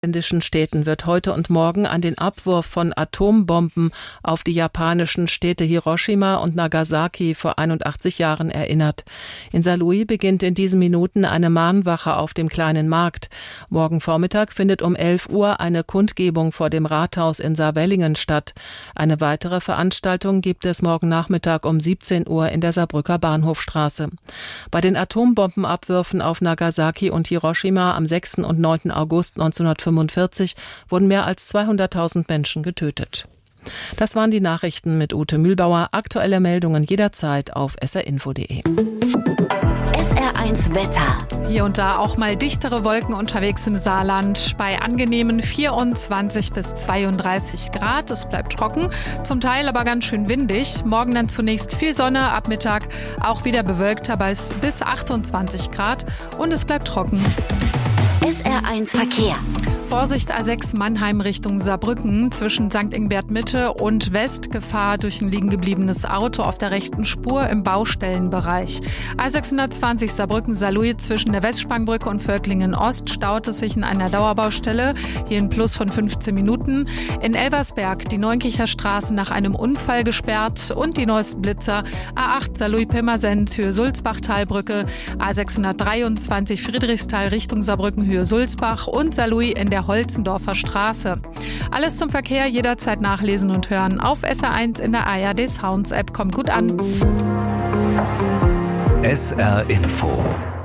Ländischen Städten wird heute und morgen an den Abwurf von Atombomben auf die japanischen Städte Hiroshima und Nagasaki vor 81 Jahren erinnert. In Saarlouis beginnt in diesen Minuten eine Mahnwache auf dem kleinen Markt. Morgen Vormittag findet um 11 Uhr eine Kundgebung vor dem Rathaus in Saarwellingen statt. Eine weitere Veranstaltung gibt es morgen Nachmittag um 17 Uhr in der Saarbrücker Bahnhofstraße. Bei den Atombombenabwürfen auf Nagasaki und Hiroshima am 6. und 9. August 1945 wurden mehr als 200.000 Menschen getötet. Das waren die Nachrichten mit Ute Mühlbauer. Aktuelle Meldungen jederzeit auf srinfo.de. SR1 Wetter. Hier und da auch mal dichtere Wolken unterwegs im Saarland. Bei angenehmen 24 bis 32 Grad. Es bleibt trocken, zum Teil aber ganz schön windig. Morgen dann zunächst viel Sonne, ab Mittag auch wieder bewölkt, aber es bis 28 Grad und es bleibt trocken. SR1 Verkehr. Vorsicht A6 Mannheim Richtung Saarbrücken. Zwischen St. Ingbert Mitte und West Gefahr durch ein liegen gebliebenes Auto auf der rechten Spur im Baustellenbereich. A620 Saarbrücken-Saarlouis zwischen der Westsprangbrücke und Völklingen Ost staut es sich in einer Dauerbaustelle. Hier ein Plus von 15 Minuten. In Elversberg die Neunkircher Straße nach einem Unfall gesperrt und die neuesten Blitzer. A8 Saarlouis-Pirmasens Höhe Sulzbach-Talbrücke. A623 Friedrichsthal Richtung Saarbrücken Höhe Sulzbach und Saarlouis in der Holzendorfer Straße. Alles zum Verkehr jederzeit nachlesen und hören auf SR1 in der ARD Sounds App. Kommt gut an. SR Info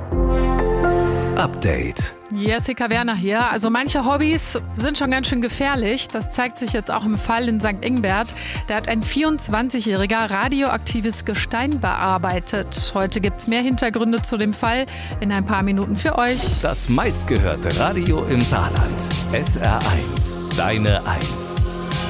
Update. Jessica Werner hier. Also manche Hobbys sind schon ganz schön gefährlich. Das zeigt sich jetzt auch im Fall in St. Ingbert. Da hat ein 24-Jähriger radioaktives Gestein bearbeitet. Heute gibt's mehr Hintergründe zu dem Fall in ein paar Minuten für euch. Das meistgehörte Radio im Saarland. SR1. Deine 1.